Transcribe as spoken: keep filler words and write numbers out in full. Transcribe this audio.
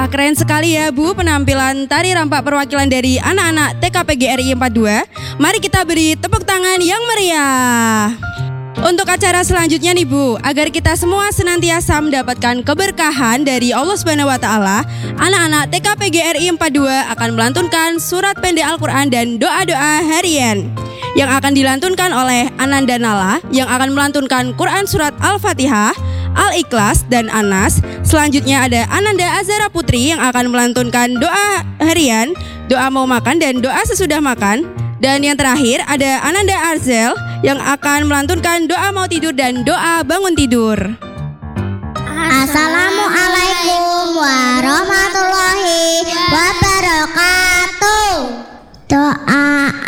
keren sekali ya Bu penampilan tari rampak perwakilan dari anak-anak T K P G R I empat puluh dua. Mari kita beri tepuk tangan yang meriah. Untuk acara selanjutnya nih Bu, agar kita semua senantiasa mendapatkan keberkahan dari Allah Subhanahu wa taala, anak-anak T K P G R I empat puluh dua akan melantunkan surat pendek Al-Qur'an dan doa-doa harian yang akan dilantunkan oleh Ananda Nala yang akan melantunkan Quran surat Al-Fatihah, Al-Ikhlas, dan Anas. Selanjutnya ada Ananda Azara Putri yang akan melantunkan doa harian, doa mau makan, dan doa sesudah makan. Dan yang terakhir ada Ananda Arzel yang akan melantunkan doa mau tidur dan doa bangun tidur. Assalamualaikum warahmatullahi wabarakatuh. Doa